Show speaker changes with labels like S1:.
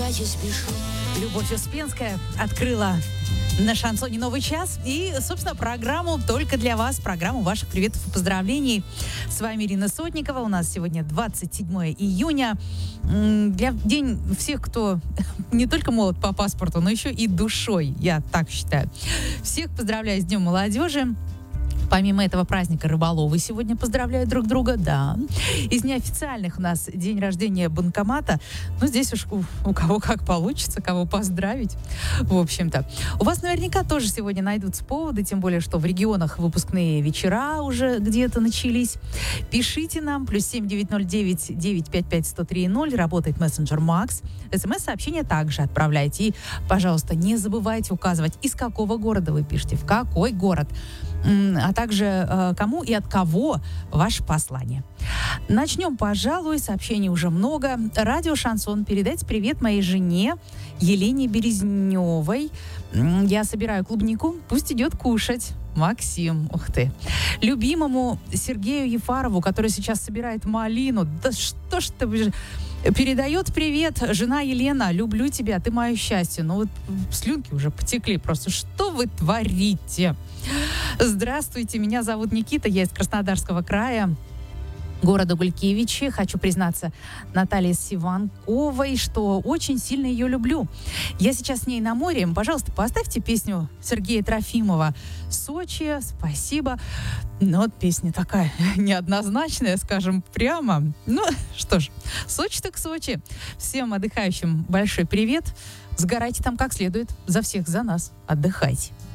S1: куда-то спешу.
S2: Любовь Успенская открыла на шансоне новый час. И, собственно, программу только для вас, программу ваших приветов и поздравлений. С вами Ирина Сотникова. У нас сегодня 27 июня. Для день всех, кто не только молод по паспорту, но еще и душой, я так считаю. Всех поздравляю с Днем молодежи. Помимо этого праздника рыболовы сегодня поздравляют друг друга, да. Из неофициальных у нас день рождения банкомата. Ну, здесь уж у кого как получится, кого поздравить, в общем-то. У вас наверняка тоже сегодня найдутся поводы, тем более, что в регионах выпускные вечера уже где-то начались. Пишите нам, +7 909 955 103 работает мессенджер Макс. СМС-сообщение также отправляйте. И, пожалуйста, не забывайте указывать, из какого города вы пишете, в какой город, а также кому и от кого ваше послание. Начнем, пожалуй, сообщений уже много. Радио «Шансон». Передайте привет моей жене Елене Березневой. Я собираю клубнику, пусть идет кушать. Максим, ух ты. Любимому Сергею Ефарову, который сейчас собирает малину. Да что ж ты... Передает привет жена Елена. Люблю тебя, ты мое счастье. Ну вот слюнки уже потекли просто. Что вы творите? Здравствуйте, меня зовут Никита, я из Краснодарского края, города Гулькевичи. Хочу признаться Наталье Сиванковой, что очень сильно ее люблю. Я сейчас с ней на море. Пожалуйста, поставьте песню Сергея Трофимова «Сочи». Спасибо. Ну, вот песня такая неоднозначная, скажем прямо. Ну, что ж, Сочи так Сочи. Всем отдыхающим большой привет. Сгорайте там как следует. За всех, за нас. Отдыхайте.